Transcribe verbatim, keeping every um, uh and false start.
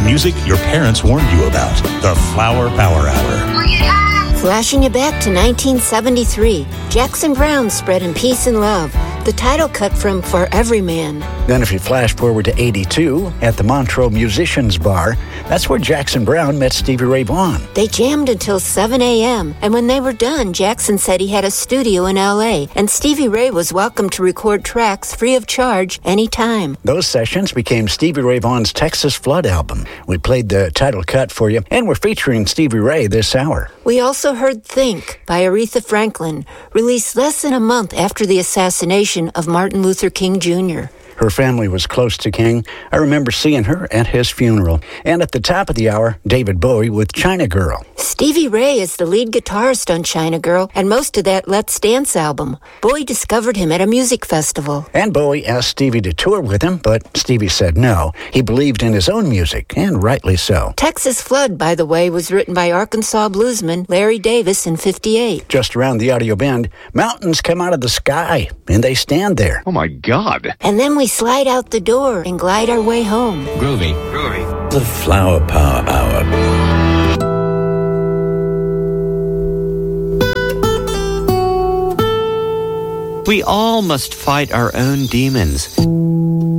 The music your parents warned you about. The Flower Power Hour. Flashing you back to nineteen seventy-three, Jackson Browne spread in peace and love, the title cut from For Every Man. Then if you flash forward to eighty-two, at the Montreux Musicians Bar, that's where Jackson Browne met Stevie Ray Vaughan. They jammed until seven a.m., and when they were done, Jackson said he had a studio in L A, and Stevie Ray was welcome to record tracks free of charge anytime. Those sessions became Stevie Ray Vaughan's Texas Flood album. We played the title cut for you, and we're featuring Stevie Ray this hour. We also heard Think by Aretha Franklin, released less than a month after the assassination of Martin Luther King Junior Her family was close to King. I remember seeing her at his funeral. And at the top of the hour, David Bowie with China Girl. Stevie Ray is the lead guitarist on China Girl and most of that Let's Dance album. Bowie discovered him at a music festival. And Bowie asked Stevie to tour with him, but Stevie said no. He believed in his own music, and rightly so. Texas Flood, by the way, was written by Arkansas bluesman Larry Davis in fifty-eight. Just around the audio bend, mountains come out of the sky, and they stand there. Oh, my God. And then we slide out the door and glide our way home. Groovy. Groovy. The Flower Power Hour. We all must fight our own demons.